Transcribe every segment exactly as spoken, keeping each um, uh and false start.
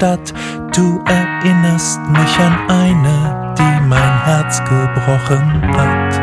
Stadt. Du erinnerst mich an eine, die mein Herz gebrochen hat.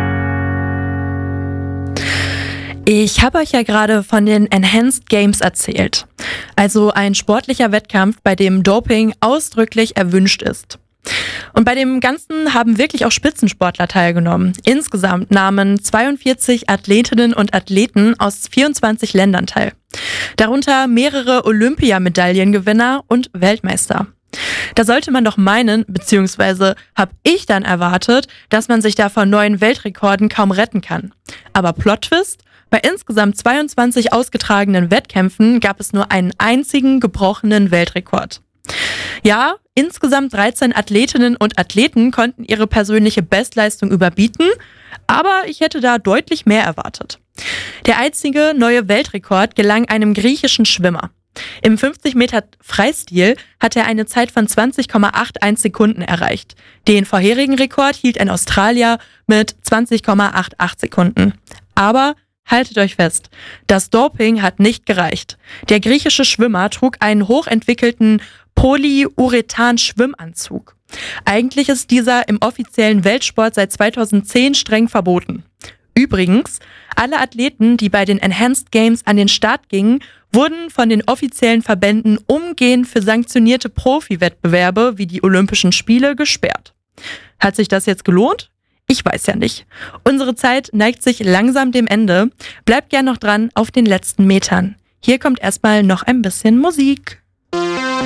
Ich habe euch ja gerade von den Enhanced Games erzählt. Also ein sportlicher Wettkampf, bei dem Doping ausdrücklich erwünscht ist. Und bei dem Ganzen haben wirklich auch Spitzensportler teilgenommen. Insgesamt nahmen zweiundvierzig Athletinnen und Athleten aus vierundzwanzig Ländern teil. Darunter mehrere Olympiamedaillengewinner und Weltmeister. Da sollte man doch meinen, beziehungsweise habe ich dann erwartet, dass man sich da von neuen Weltrekorden kaum retten kann. Aber Plot-Twist: Bei insgesamt zweiundzwanzig ausgetragenen Wettkämpfen gab es nur einen einzigen gebrochenen Weltrekord. Ja, insgesamt dreizehn Athletinnen und Athleten konnten ihre persönliche Bestleistung überbieten, aber ich hätte da deutlich mehr erwartet. Der einzige neue Weltrekord gelang einem griechischen Schwimmer. Im fünfzig Meter Freistil hat er eine Zeit von zwanzig Komma einundachtzig Sekunden erreicht. Den vorherigen Rekord hielt ein Australier mit zwanzig Komma achtundachtzig Sekunden. Aber haltet euch fest, das Doping hat nicht gereicht. Der griechische Schwimmer trug einen hochentwickelten Polyurethan-Schwimmanzug. Eigentlich ist dieser im offiziellen Weltsport seit zweitausendzehn streng verboten. Übrigens, alle Athleten, die bei den Enhanced Games an den Start gingen, wurden von den offiziellen Verbänden umgehend für sanktionierte Profi-Wettbewerbe wie die Olympischen Spiele gesperrt. Hat sich das jetzt gelohnt? Ich weiß ja nicht. Unsere Zeit neigt sich langsam dem Ende. Bleibt gern noch dran auf den letzten Metern. Hier kommt erstmal noch ein bisschen Musik.